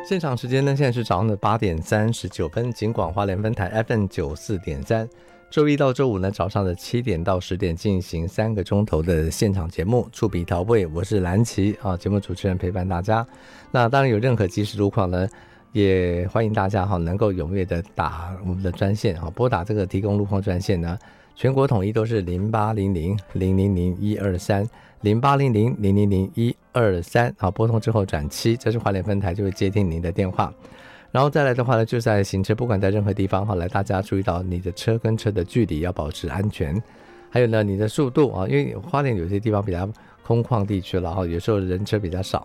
现场时间呢，现在是早上的8点39分，警广花莲分台 FM94.3，周一到周五呢早上的7点到10点进行3个钟头的现场节目，触笔调味，我是蓝旗啊，节目主持人陪伴大家。那当然有任何即时路况呢，也欢迎大家能够踊跃的打我们的专线拨打这个提供路况专线呢，全国统一都是0800000123 0800000123拨通之后转7，这是花莲分台就会接听您的电话。然后再来的话呢，就在行车不管在任何地方来大家注意到你的车跟车的距离要保持安全，还有呢你的速度因为花莲有些地方比较空旷地区了有时候人车比较少，